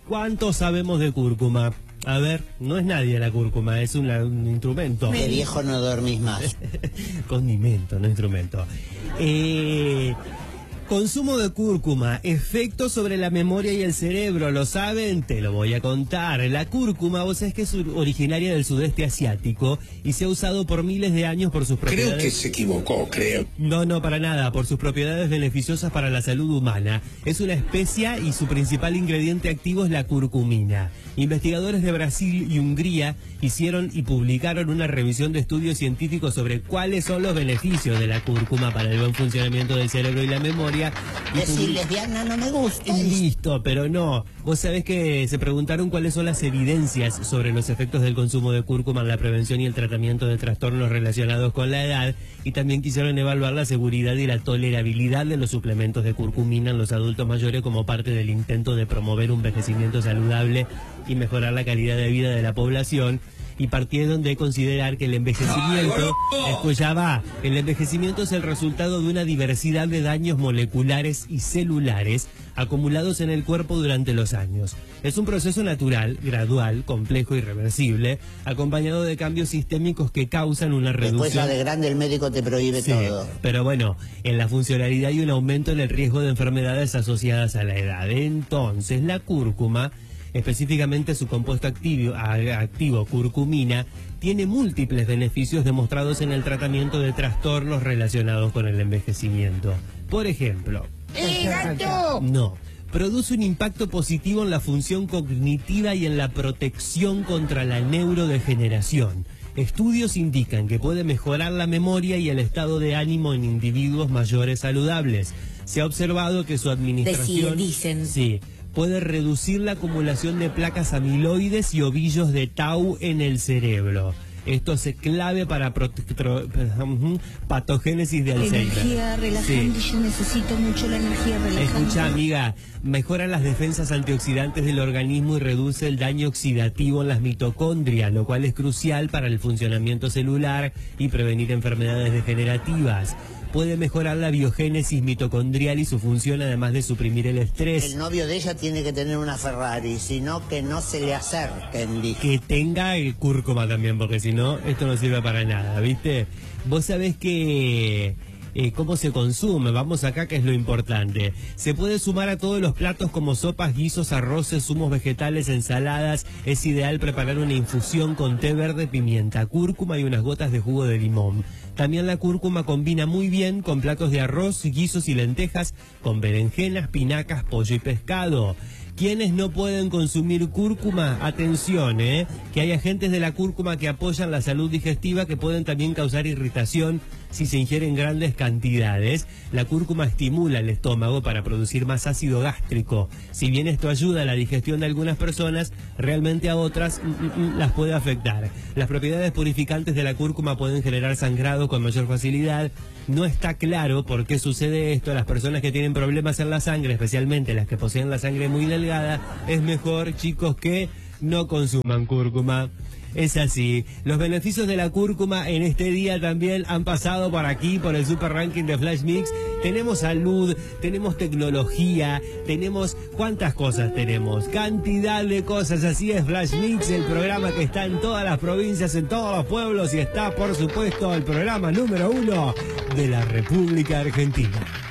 ¿Cuánto sabemos de cúrcuma? A ver, no es nadie la cúrcuma, es un instrumento. De viejo no dormís más. Condimento, no instrumento. Consumo de cúrcuma, efectos sobre la memoria y el cerebro, ¿lo saben? Te lo voy a contar. La cúrcuma, vos sabés que es originaria del sudeste asiático y se ha usado por miles de años por sus propiedades... Creo que se equivocó, creo. No, para nada, por sus propiedades beneficiosas para la salud humana. Es una especia y su principal ingrediente activo es la curcumina. Investigadores de Brasil y Hungría hicieron y publicaron una revisión de estudios científicos sobre cuáles son los beneficios de la cúrcuma para el buen funcionamiento del cerebro y la memoria. Decir lesbiana no me gusta. Listo, pero no. Vos sabés que se preguntaron cuáles son las evidencias sobre los efectos del consumo de cúrcuma en la prevención y el tratamiento de trastornos relacionados con la edad, y también quisieron evaluar la seguridad y la tolerabilidad de los suplementos de curcumina en los adultos mayores como parte del intento de promover un envejecimiento saludable y mejorar la calidad de vida de la población. Y partieron de considerar que el envejecimiento, el envejecimiento es el resultado de una diversidad de daños moleculares y celulares acumulados en el cuerpo durante los años. Es un proceso natural, gradual, complejo y reversible, acompañado de cambios sistémicos que causan una reducción... Después ya de grande el médico te prohíbe todo. Pero bueno, en la funcionalidad hay un aumento en el riesgo de enfermedades asociadas a la edad. Entonces, la cúrcuma, específicamente su compuesto activo curcumina, tiene múltiples beneficios demostrados en el tratamiento de trastornos relacionados con el envejecimiento. Por ejemplo... ¡Gato! No. Produce un impacto positivo en la función cognitiva y en la protección contra la neurodegeneración. Estudios indican que puede mejorar la memoria y el estado de ánimo en individuos mayores saludables. Se ha observado que su administración... Dicen. Sí. Puede reducir la acumulación de placas amiloides y ovillos de tau en el cerebro. Esto es clave para patogénesis de Alzheimer. Energía relajante, sí. Yo necesito mucho la energía relajante. Escucha, amiga, mejora las defensas antioxidantes del organismo y reduce el daño oxidativo en las mitocondrias, lo cual es crucial para el funcionamiento celular y prevenir enfermedades degenerativas. Puede mejorar la biogénesis mitocondrial y su función, además de suprimir el estrés. El novio de ella tiene que tener una Ferrari, sino que no se le acerquen. Que tenga el cúrcuma también, porque si no, esto no sirve para nada, ¿viste? Vos sabés que... ¿Cómo se consume? Vamos acá, que es lo importante. Se puede sumar a todos los platos como sopas, guisos, arroces, zumos vegetales, ensaladas. Es ideal preparar una infusión con té verde, pimienta, cúrcuma y unas gotas de jugo de limón. También la cúrcuma combina muy bien con platos de arroz, guisos y lentejas, con berenjenas, espinacas, pollo y pescado. ¿Quiénes no pueden consumir cúrcuma? Atención, que hay agentes de la cúrcuma que apoyan la salud digestiva, que pueden también causar irritación si se ingieren grandes cantidades. La cúrcuma estimula el estómago para producir más ácido gástrico. Si bien esto ayuda a la digestión de algunas personas, realmente a otras las puede afectar. Las propiedades purificantes de la cúrcuma pueden generar sangrado con mayor facilidad. No está claro por qué sucede esto. Las personas que tienen problemas en la sangre, especialmente las que poseen la sangre muy delgada, es mejor, chicos, que no consuman cúrcuma. Es así. Los beneficios de la cúrcuma en este día también han pasado por aquí, por el Super Ranking de Flash Mix. Tenemos salud, tenemos tecnología, tenemos... ¿Cuántas cosas tenemos? Cantidad de cosas. Así es Flash Mix, el programa que está en todas las provincias, en todos los pueblos, y está, por supuesto, el programa número 1 de la República Argentina.